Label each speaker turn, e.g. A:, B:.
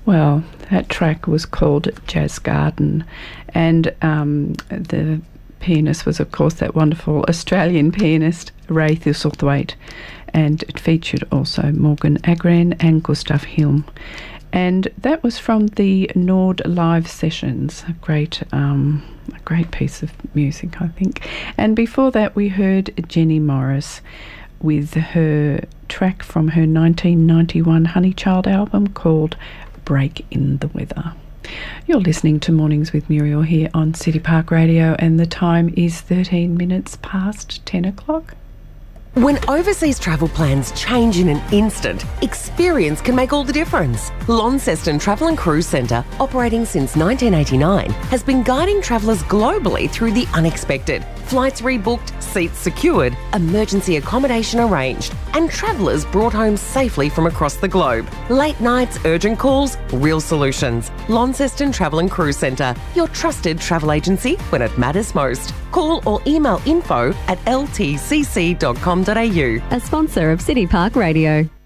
A: Well, that track was called Jazz Garden, and the pianist was, of course, that wonderful Australian pianist, Ray Thistlethwaite, and it featured also Morgan Agran and Gustav Hilm. And that was from the Nord live sessions, a great piece of music, I think. And before that, we heard Jenny Morris with her track from her 1991 Honeychild album called Break in the Weather. You're listening to Mornings with Muriel here on City Park Radio, and the time is 13 minutes past 10 o'clock.
B: When overseas travel plans change in an instant, experience can make all the difference. Launceston Travel and Cruise Centre, operating since 1989, has been guiding travellers globally through the unexpected. Flights rebooked, seats secured, emergency accommodation arranged, and travellers brought home safely from across the globe. Late nights, urgent calls, real solutions. Launceston Travel and Cruise Centre, your trusted travel agency when it matters most. Call or email info@ltcc.com.au.
C: A sponsor of City Park Radio.